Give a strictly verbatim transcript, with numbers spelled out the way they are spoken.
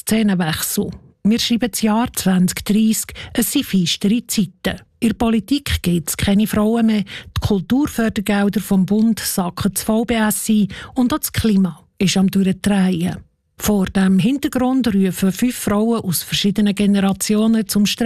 Szenenwechsel. Wir schreiben das Jahr zwanzig dreißig, es sind feistere Zeiten. In der Politik gibt es keine Frauen mehr, die Kulturfördergelder vom Bund sacken das V B S ein und auch das Klima ist am Durchdrehen. Vor diesem Hintergrund rufen fünf Frauen aus verschiedenen Generationen zum Streik